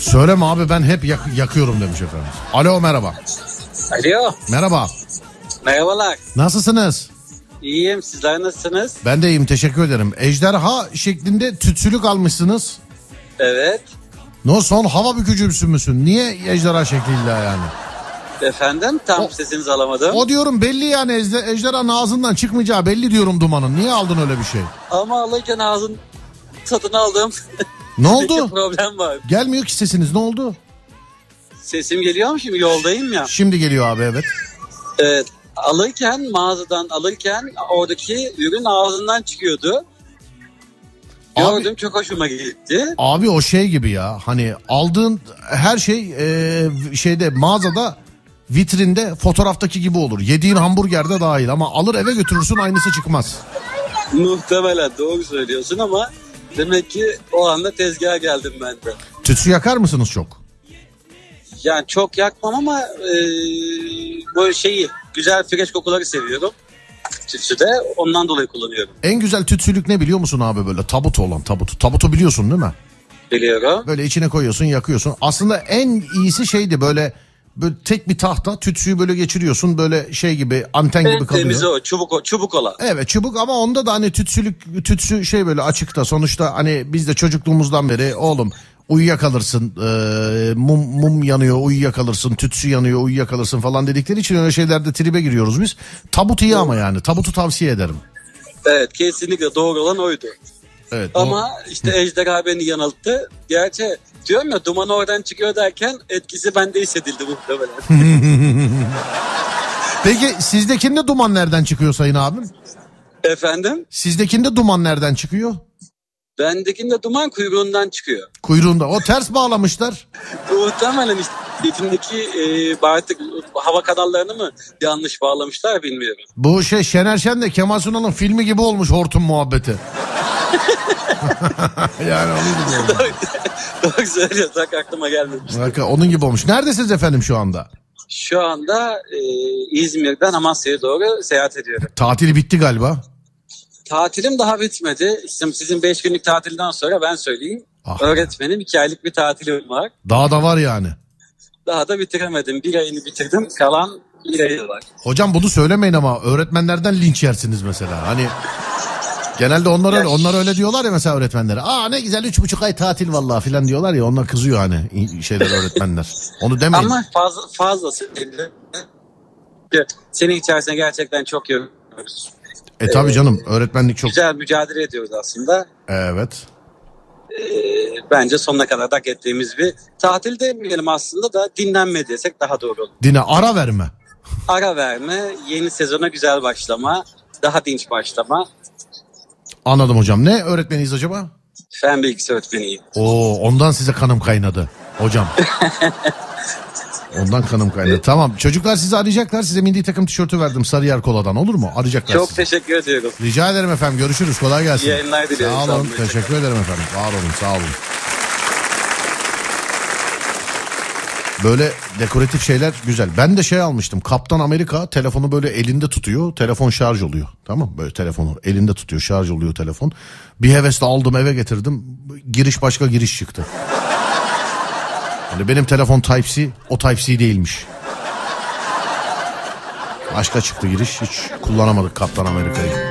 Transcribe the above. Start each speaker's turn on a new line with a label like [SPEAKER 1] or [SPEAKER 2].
[SPEAKER 1] Söyleme abi, ben hep yakıyorum demiş efendim. Alo, merhaba.
[SPEAKER 2] Alo.
[SPEAKER 1] Merhaba.
[SPEAKER 2] Merhabalar.
[SPEAKER 1] Nasılsınız?
[SPEAKER 2] İyiyim, sizler nasılsınız?
[SPEAKER 1] Ben de iyiyim, teşekkür ederim. Ejderha şeklinde tütsülük almışsınız.
[SPEAKER 2] Evet.
[SPEAKER 1] No, son hava bükücüsü müsün? Niye ejderha şekliyle yani?
[SPEAKER 2] Efendim, tam sesinizi alamadım.
[SPEAKER 1] O diyorum belli yani, ejderhanın ağzından çıkmayacağı belli diyorum Duman'ın. Niye aldın öyle bir şey?
[SPEAKER 2] Ama alırken ağzın tadını aldım.
[SPEAKER 1] Ne oldu?
[SPEAKER 2] Problem var.
[SPEAKER 1] Gelmiyor ki sesiniz, ne oldu?
[SPEAKER 2] Sesim geliyor mu şimdi? Yoldayım ya.
[SPEAKER 1] Şimdi geliyor abi, evet.
[SPEAKER 2] Evet. Mağazadan alırken oradaki ürün ağzından çıkıyordu.
[SPEAKER 1] Abi,
[SPEAKER 2] gördüm, çok hoşuma gitti.
[SPEAKER 1] Abi o şey gibi ya, hani aldığın her şey şeyde, mağazada vitrinde fotoğraftaki gibi olur. Yediğin hamburgerde dahil, ama alır eve götürürsün aynısı çıkmaz.
[SPEAKER 2] Muhtemelen doğru söylüyorsun ama demek ki o anda tezgaha geldim ben de.
[SPEAKER 1] Tütsü yakar mısınız çok?
[SPEAKER 2] Yani çok yakmam ama böyle güzel fresh kokuları seviyorum. Tütsüde ondan dolayı kullanıyorum.
[SPEAKER 1] En güzel tütsülük ne biliyor musun abi, böyle tabut olan tabutu. Tabutu biliyorsun değil mi?
[SPEAKER 2] Biliyorum.
[SPEAKER 1] Böyle içine koyuyorsun, yakıyorsun. Aslında en iyisi şeydi, böyle tek bir tahta, tütsüyü böyle geçiriyorsun, böyle şey gibi, anten gibi kalıyor.
[SPEAKER 2] Temiz o, çubuk olan.
[SPEAKER 1] Evet, çubuk, ama onda da hani tütsü şey böyle açıkta. Sonuçta hani biz de çocukluğumuzdan beri oğlum uyuyakalırsın, mum yanıyor uyuyakalırsın, tütsü yanıyor uyuyakalırsın falan dedikleri için öyle şeylerde tribe giriyoruz biz. Tabut iyi ama yani tabutu tavsiye ederim.
[SPEAKER 2] Evet, kesinlikle doğru olan oydu.
[SPEAKER 1] Evet,
[SPEAKER 2] ama işte ejderha beni yanılttı. Gerçi diyorum ya, duman oradan çıkıyor derken etkisi bende hissedildi muhtemelen.
[SPEAKER 1] Peki sizdekinde duman nereden çıkıyor sayın abim?
[SPEAKER 2] Efendim?
[SPEAKER 1] Sizdekinde duman nereden çıkıyor?
[SPEAKER 2] Bendekinde duman kuyruğundan çıkıyor.
[SPEAKER 1] Kuyruğunda. O ters bağlamışlar.
[SPEAKER 2] Muhtemelen işte içindeki artık hava kanallarını mı yanlış bağlamışlar bilmiyorum.
[SPEAKER 1] Bu Şener Şen de Kemal Sunal'ın filmi gibi olmuş, hortum muhabbeti. Yani onun gibi olmuş.
[SPEAKER 2] Doğru söylüyorsun, aklıma gelmemiş.
[SPEAKER 1] Onun gibi olmuş. Neredesiniz efendim şu anda?
[SPEAKER 2] Şu anda İzmir'den Amasya'ya doğru seyahat ediyorum.
[SPEAKER 1] Tatili bitti galiba.
[SPEAKER 2] Tatilim daha bitmedi. Sizin 5 günlük tatilden sonra ben söyleyeyim. Öğretmenim 2 aylık bir tatilim var.
[SPEAKER 1] Daha da var yani.
[SPEAKER 2] Daha da bitiremedim. 1 ayını bitirdim. Kalan 1 ayı var.
[SPEAKER 1] Hocam bunu söylemeyin ama öğretmenlerden linç yersiniz mesela. Hani genelde onlar öyle diyorlar ya mesela öğretmenlere. Ne güzel 3,5 ay tatil vallahi filan diyorlar ya, onlar kızıyor hani öğretmenler. Onu demeyin.
[SPEAKER 2] Ama fazlası senin içerisinde gerçekten çok yoruyoruz.
[SPEAKER 1] Tabii canım, öğretmenlik çok...
[SPEAKER 2] Güzel mücadele ediyoruz aslında.
[SPEAKER 1] Evet.
[SPEAKER 2] Bence sonuna kadar hak ettiğimiz bir tatil demeyelim aslında da, dinlenme desek daha doğru olur.
[SPEAKER 1] Ara verme.
[SPEAKER 2] Ara verme, yeni sezona güzel başlama, daha dinç başlama.
[SPEAKER 1] Anladım hocam. Ne öğretmeniyiz acaba?
[SPEAKER 2] Fen bilgisi öğretmeniyim.
[SPEAKER 1] Ondan size kanım kaynadı hocam. Ondan kanım kaynadı. Tamam, çocuklar sizi arayacaklar. Size milli takım tişörtü verdim Sarıyer Kola'dan, olur mu? Arayacaklar
[SPEAKER 2] Çok
[SPEAKER 1] sizi.
[SPEAKER 2] teşekkür ediyorum.
[SPEAKER 1] Rica ederim efendim, görüşürüz, kolay gelsin.
[SPEAKER 2] İyi yayınlar diliyorum.
[SPEAKER 1] Sağ olun, teşekkür ederim efendim. Var olun, sağ olun. Böyle dekoratif şeyler güzel. Ben de almıştım. Kaptan Amerika, telefonu böyle elinde tutuyor. Telefon şarj oluyor. Tamam, böyle telefonu elinde tutuyor, şarj oluyor telefon. Bir hevesle aldım, eve getirdim. Giriş başka giriş çıktı. Yani benim telefon Type-C, o Type-C değilmiş. Başka çıktı giriş. Hiç kullanamadık Kaptan Amerika'yı.